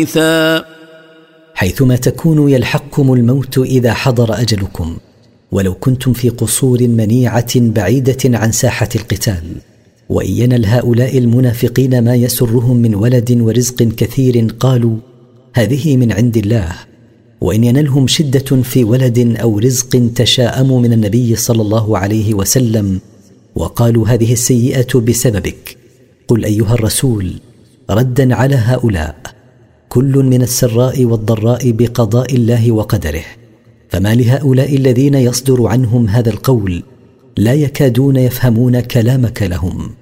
حيثما تكونوا يلحقكم الموت إذا حضر أجلكم، ولو كنتم في قصور منيعة بعيدة عن ساحة القتال. وإن ينل هؤلاء المنافقين ما يسرهم من ولد ورزق كثير قالوا هذه من عند الله، وإن ينلهم شدة في ولد أو رزق تشاءموا من النبي صلى الله عليه وسلم وقالوا هذه السيئة بسببك. قل أيها الرسول ردا على هؤلاء: كل من السراء والضراء بقضاء الله وقدره، فما لهؤلاء الذين يصدر عنهم هذا القول لا يكادون يفهمون كلامك لهم.